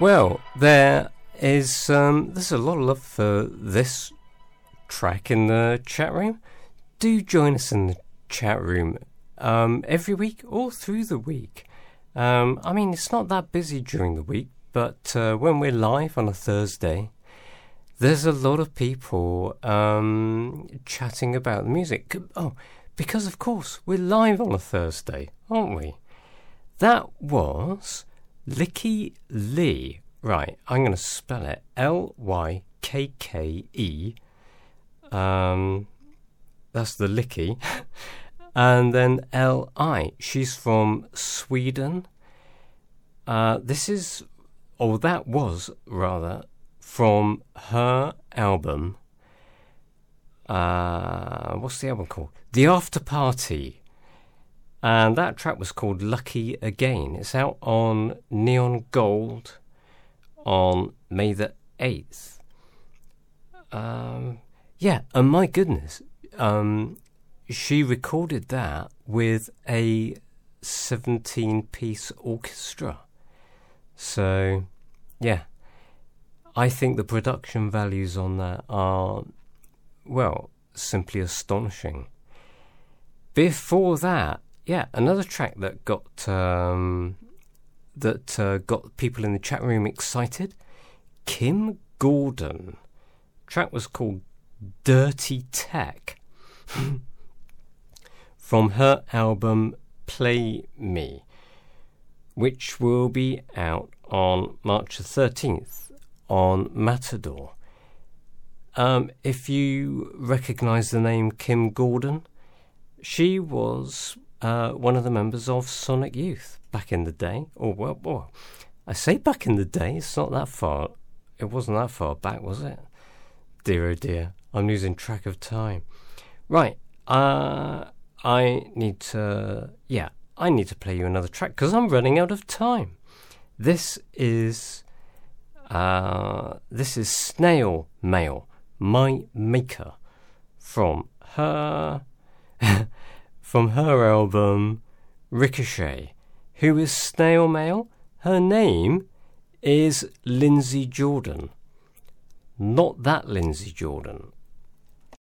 Well, there's a lot of love for this track in the chat room. Do join us in the chat room every week or through the week. I mean, it's not that busy during the week, but when we're live on a Thursday, there's a lot of people chatting about the music. Oh, because of course we're live on a Thursday, aren't we? That was Lykke Li. Right, I'm going to spell it Lykke. That's the Lykke. And then Li. She's from Sweden. That was rather from her album. What's the album called? The After Party. And that track was called Lucky Again. It's out on Neon Gold on May the 8th. And my goodness, she recorded that with a 17-piece orchestra. So, yeah, I think the production values on that are, well, simply astonishing. Before that, yeah, another track that got got people in the chat room excited. Kim Gordon. Track was called Dirty Tech from her album Play Me, which will be out on March the 13th on Matador. If you recognise the name Kim Gordon, she was one of the members of Sonic Youth back in the day. Well, I say back in the day, it's not that far. It wasn't that far back, was it? Dear oh dear, I'm losing track of time. Right, I need to play you another track because I'm running out of time. This is Snail Mail, My Maker, from her album Ricochet. Who is Snail Mail? Her name is Lindsay Jordan. Not that Lindsay Jordan.